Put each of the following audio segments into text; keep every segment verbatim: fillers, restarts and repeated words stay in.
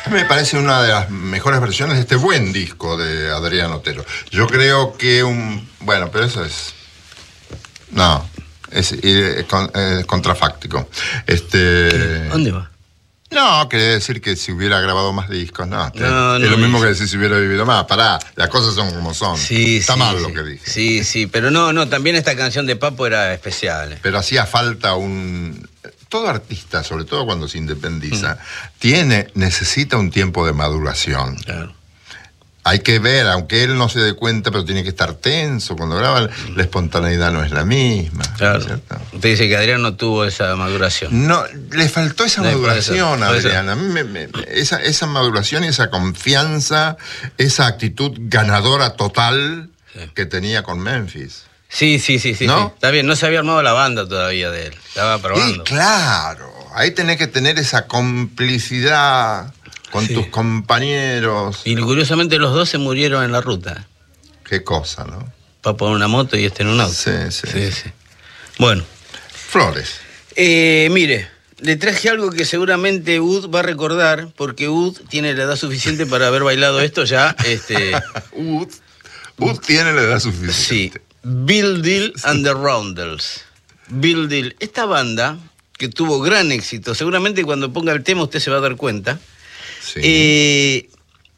Me parece una de las mejores versiones de este buen disco de Adrián Otero. Yo creo que un... Bueno, pero eso es... No, es, es, es contrafáctico. Este... ¿Qué? ¿Dónde va? No, quería decir que si hubiera grabado más discos, no. no es no lo mismo es. que decir si hubiera vivido más. Pará, las cosas son como son. Sí, Está sí, mal sí. lo que dije. Sí, sí, pero no, no, también esta canción de Papo era especial. ¿eh? Pero hacía falta un... Todo artista, sobre todo cuando se independiza, mm. tiene, necesita un tiempo de maduración. Claro. Hay que ver, aunque él no se dé cuenta, pero tiene que estar tenso. Cuando graba, mm. la espontaneidad no es la misma. Claro. ¿Cierto? Usted dice que Adrián no tuvo esa maduración. No, le faltó esa no, maduración a Adrián. eso. A mí me, me, esa, esa maduración y esa confianza, esa actitud ganadora total sí. que tenía con Memphis. Sí, sí, sí, sí, ¿No? sí. Está bien, no se había armado la banda todavía de él. Estaba probando. Y claro, ahí tenés que tener esa complicidad con sí. tus compañeros. Y curiosamente los dos se murieron en la ruta. Qué cosa, ¿no? Papo en una moto y este en un auto. Sí, sí. sí, sí. Bueno. Flores. Eh, mire, le traje algo que seguramente Ud va a recordar, porque Ud tiene la edad suficiente para haber bailado esto ya. Este... Ud, Ud tiene la edad suficiente. Sí. Bill Deal and the Roundels. Bill Deal. Esta banda, que tuvo gran éxito, seguramente cuando ponga el tema usted se va a dar cuenta. Sí. Eh,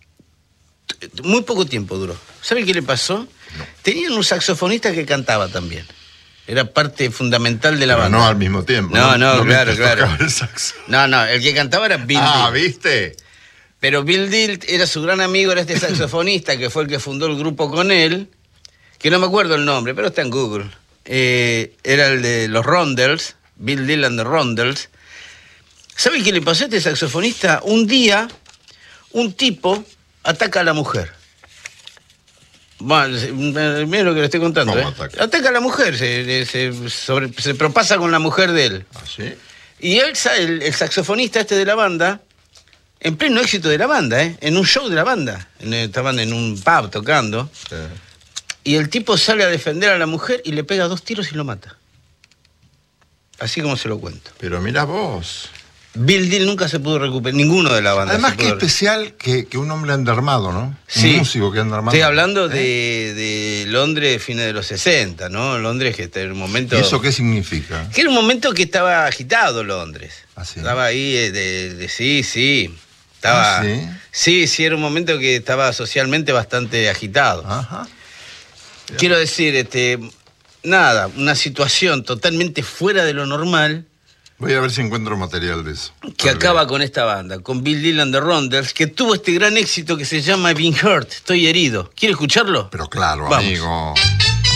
muy poco tiempo duró. ¿Sabe qué le pasó? No. Tenían un saxofonista que cantaba también. Era parte fundamental de la Pero banda. no al mismo tiempo. No, no, no claro, claro. El saxo. No, no, el que cantaba era Bill Deal. Ah, ¿viste? Pero Bill Deal era su gran amigo, era este saxofonista que fue el que fundó el grupo con él. Que no me acuerdo el nombre, pero está en Google. Eh, era el de los Roundels, Bill Deal and the Roundels. ¿Sabe qué le pasó a este saxofonista? Un día, un tipo ataca a la mujer. Bueno, mira lo que le estoy contando. ¿Cómo ¿eh? ataca? Ataca a la mujer, se, se, sobre, se propasa con la mujer de él. ¿Ah, sí? Y él, el, el saxofonista este de la banda, en pleno éxito de la banda, ¿eh? En un show de la banda. En, estaban en un pub tocando. Sí. Y el tipo sale a defender a la mujer y le pega dos tiros y lo mata. Así como se lo cuento. Pero mira vos. Bill Deal nunca se pudo recuperar, ninguno de la banda. Además, se qué pudo... especial que, que un hombre underarmado, ¿no? Sí. Un músico que anda armado. Estoy hablando ¿Eh? de, de Londres, fines de los sesenta, ¿no? Londres que está en un momento... ¿Y eso qué significa? Que era un momento que estaba agitado Londres. ¿Ah, sí? Estaba ahí de, de, de sí, sí. Estaba... ¿Ah, sí? Sí, sí, era un momento que estaba socialmente bastante agitado. Ajá. Quiero decir, este, nada, una situación totalmente fuera de lo normal. Voy a ver si encuentro material de eso. Que acaba con esta banda, con Bill Deal and the Roundels, que tuvo este gran éxito que se llama I've Been Hurt, estoy herido. ¿Quiere escucharlo? Pero claro, Vamos. amigo.